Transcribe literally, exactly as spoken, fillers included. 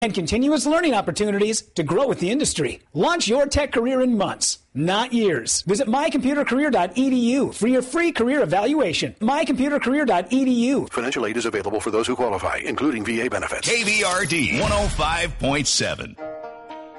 and continuous learning opportunities to grow with the industry. Launch your tech career in months, not years. Visit my computer career dot e d u for your free career evaluation. my computer career dot e d u. Financial aid is available for those who qualify, including V A benefits. K V R D one oh five point seven.